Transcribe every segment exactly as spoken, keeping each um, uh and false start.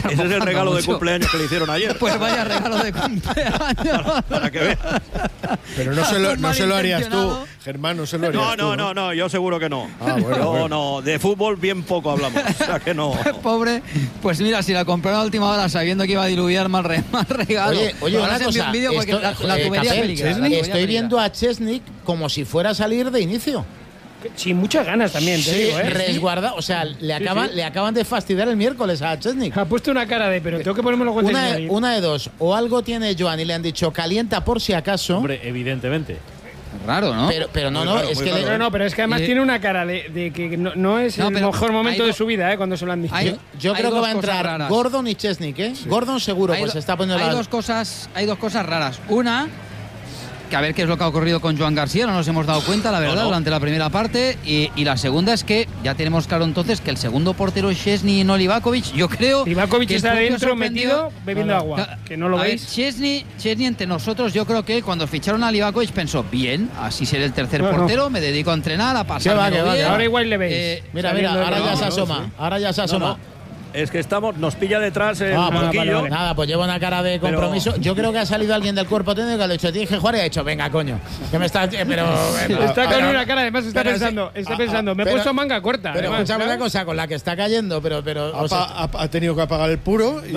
estar Ese es el regalo mucho. de cumpleaños que le hicieron ayer. Pues vaya regalo de cumpleaños. para, para que veas. Pero no se lo, no se lo harías tú, Germán, no se lo harías No, tú. no, no, no, yo seguro que no. Ah, bueno, no, bueno. no, de fútbol bien poco hablamos. O sea que no. Pobre, pues mira, si la compraron a última hora sabiendo que iba a diluviar mal, re, mal regalo. Oye, oye, Ahora una se envió cosa. un vídeo porque esto- la, la eh, tubería Capel, peligra, la Chesney, tubería estoy peligra. viendo a Chesney como si fuera a salir de inicio. Sí, muchas ganas también, te Sí, digo, ¿eh? resguarda, o sea, le acaban, sí. le acaban de fastidiar el miércoles a Chesney. Ha puesto una cara de, pero tengo que ponerme los guantes Una, de de- nariz. una de dos, o algo tiene Joan y le han dicho calienta por si acaso. Hombre, evidentemente. Raro, ¿no? Pero, pero no, Muy no, raro, es muy que raro. le- No, no, pero es que además Eh, tiene una cara de, de que no, no es No, el pero mejor momento hay de do- su vida, ¿eh? Cuando se lo han dicho. hay- yo, yo hay creo que dos va a cosas entrar raras. Gordon y Chesney, ¿eh? Gordon seguro, Hay pues do- se está poniendo hay la... dos cosas, hay dos cosas raras. Una, que a ver qué es lo que ha ocurrido con Joan García, no nos hemos dado cuenta, la verdad, No, no. durante la primera parte. Y, y la segunda es que ya tenemos claro entonces que el segundo portero es Chesney y no Livakovic. Yo creo Livakovic que el está propio dentro sorprendido- metido bebiendo agua. Claro, Que no lo a ver, veis. Chesney, Chesney entre nosotros, yo creo que cuando ficharon a Livakovic pensó, bien, así seré el tercer No, no. portero, me dedico a entrenar, a Que va, pasar. que va, que va. Ahora igual le veis. Eh, Mira, mira, saliendo de- ahora ya No, se no, asoma, sí. ahora ya se No, asoma. no. Es que estamos, nos pilla detrás el Ah, pues, banquillo. vale, vale. Nada, pues lleva una cara de Pero- compromiso. Yo creo que ha salido alguien del cuerpo técnico que le ha dicho, tienes que jugar y ha dicho, venga, coño. Que me está. eh, Pero. Está con pero- una cara, además está pero pensando, sí. está Ah, pensando, me he pero- puesto manga corta. Pero además, escúchame ¿sabes? una cosa, con la que está cayendo, pero. pero Ha, o sea, pa- ha- ha tenido que apagar el puro y,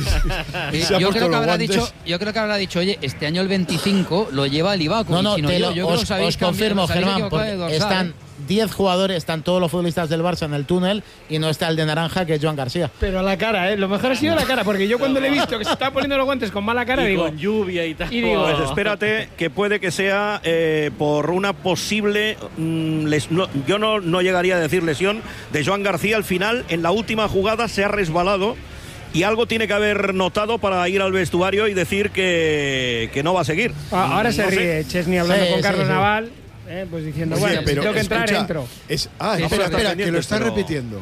y- y se ha yo, puesto creo que los habrá guantes. dicho, yo creo que habrá dicho, oye, este año el veinticinco lo lleva el Livakovic. no, no, sino te yo, lo- yo creo que os, habéis os cambiado- confirmo, os habéis Germán, equivocado porque de dorsal, están ¿eh? diez jugadores, están todos los futbolistas del Barça en el túnel y no está el de naranja, que es Joan García. Pero a la cara, ¿eh? Lo mejor ha sido la cara, porque yo cuando le he visto que se estaba poniendo los guantes con mala cara, Y digo. con lluvia y tal. y digo, Pues espérate, que puede que sea eh, por una posible. mm, les- no, yo no, no llegaría a decir lesión de Joan García. Al final, en la última jugada, se ha resbalado y algo tiene que haber notado para ir al vestuario y decir que, que no va a seguir. Ah, ahora se No sé. ríe Chesney hablando Sí, con sí, Carlos sí. Naval, eh, pues diciendo, Oye, bueno, si pero tengo que entrar, escucha, entro. es- ah, Sí, espera, sí, espera, está que lo está pendiente, pero- repitiendo.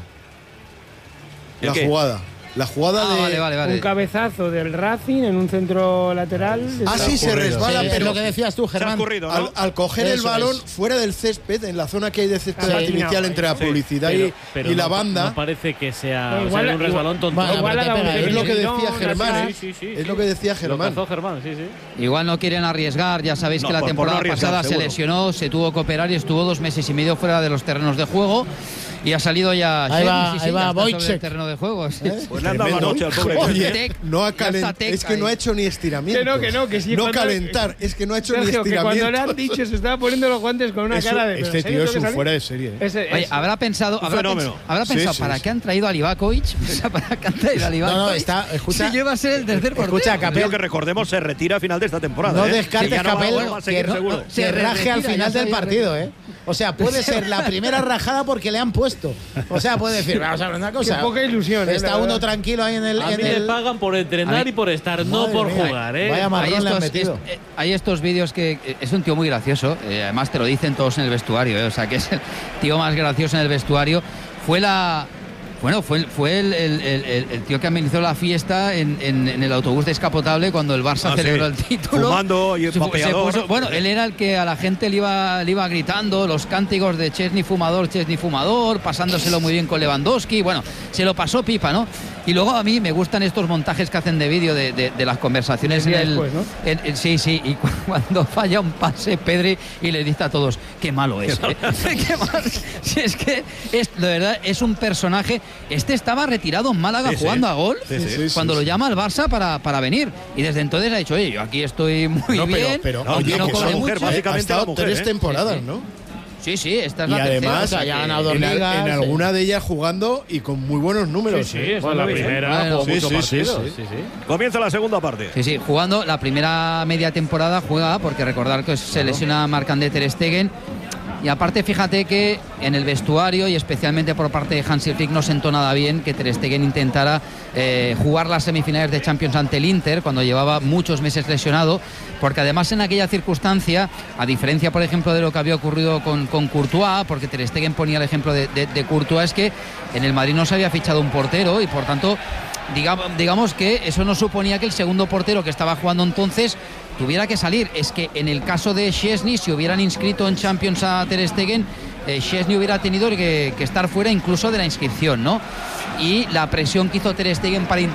¿El La qué? jugada. La jugada Ah, de. vale, vale, vale. Un cabezazo del Racing en un centro lateral. Ah, sí, se ocurrido. resbala, Sí, es pero lo que decías tú, Se ha Germán. ocurrido, ¿no? al, al coger el Eso balón es. fuera del césped, en la zona que hay de césped Sí. artificial entre la Sí. publicidad Pero- y, pero y la no- banda. No parece que sea, No, o sea, igual- era un resbalón tonto. Bueno, Igual pero ha te dado un pega, es lo que pequeño decía tirón, Germán, así. ¿eh? Sí, sí, sí, Es sí. lo que decía Lo Germán. cazó Germán, sí, sí. Igual no quieren arriesgar, ya sabéis No, que la por- por temporada no arriesgar, pasada se seguro. lesionó, se tuvo que operar y estuvo dos meses y medio fuera de los terrenos de juego y ha salido ya. Ahí va- Chesney, sí, sí, ahí va ya está sobre Wojciech. el terreno de juego. sí. Pues le han dado la Tremendo. noche al pobre. Oye, Tec, no ha ya está calentado. Tec Es que no ha ahí. hecho ni estiramiento. Que no, que no, que sí, No cuando- calentar, es que no ha hecho Sergio, ni que estiramiento. cuando le han dicho se estaba poniendo los guantes con una Eso- cara de. este ¿pero en tío serio es tengo un que fuera salir? de serie. ¿eh? Ese- Oye, es- habrá pensado, habrá fenómeno. pens- habrá Sí, pensado sí, ¿para sí. qué han traído a Livakovic? O sea, ¿para qué han traído a Livakovic? No, no, está- escucha- Si lleva a ser el tercer portero. Escucha, Creo Capel, que recordemos se retira a final de esta temporada. no ¿eh? descartes, Que ya no va- Capel, no va a seguir que, seguro. que Se raje al retira, final ya del se partido, ¿eh? O sea, puede ser la primera rajada porque le han puesto. O sea, puede decir, vamos a ver una cosa. Qué poca ilusión, ¿eh? Está La uno verdad. tranquilo ahí en el. A en mí me el- pagan por entrenar A mí- y por estar, no Madre por mía, jugar, ¿eh? vaya Hay marrón le han estos, metido. es- eh, hay estos vídeos que eh, es un tío muy gracioso, eh, además te lo dicen todos en el vestuario, eh, o sea que es el tío más gracioso en el vestuario. Fue la Bueno, fue, el- fue el, el- el- el tío que amenizó la fiesta en, en- en el autobús descapotable cuando el Barça Ah, celebró sí. el título. Fumando y Se fu- se vapeador. puso- bueno, él era el que a la gente le iba, le iba gritando los cánticos de Chesney fumador, Chesney fumador, pasándoselo muy bien con Lewandowski. Bueno, se lo pasó pipa, ¿no? Y luego a mí me gustan estos montajes que hacen de vídeo de, de- de las conversaciones El en día el, después, ¿no? en- en- sí, sí, y cu- cuando falla un pase Pedri y le dice a todos, qué malo es. ¿eh? Qué malo. Si es que es, de verdad es un personaje. Este estaba retirado en Málaga Sí, sí. jugando a gol Sí, sí. Sí, sí, cuando sí. lo llama al Barça para, para venir. Y desde entonces ha dicho, oye, yo aquí estoy muy No, pero- bien. pero, No, aunque oye, no que cobre esa mujer, mucho. básicamente ha estado la mujer, tres ¿eh? temporadas, Sí, sí. ¿no? Sí, sí, esta es Y la tercera, además, o sea ya que- ha ganado En, al- ligas, en sí. alguna de ellas jugando y con muy buenos números. Sí, sí, ¿eh? está Bueno, la muy bien. primera Bueno, jugó sí, muchos sí, sí, partidos. sí. Sí, sí. Comienza la segunda parte. Sí, sí, jugando la primera media temporada juega, porque recordar que se lesiona Marc-André Ter Stegen. Y aparte, fíjate que en el vestuario y especialmente por parte de Hansi Flick no sentó nada bien que Ter Stegen intentara eh, jugar las semifinales de Champions ante el Inter cuando llevaba muchos meses lesionado, porque además en aquella circunstancia, a diferencia por ejemplo de lo que había ocurrido con, con Courtois, porque Ter Stegen ponía el ejemplo de, de, de Courtois, es que en el Madrid no se había fichado un portero y por tanto digamos, digamos que eso no suponía que el segundo portero que estaba jugando entonces tuviera que salir. Es que en el caso de Szczęsny, si hubieran inscrito en Champions a Ter Stegen, eh, Szczęsny hubiera tenido que, que estar fuera incluso de la inscripción, ¿no? Y la presión que hizo Ter Stegen para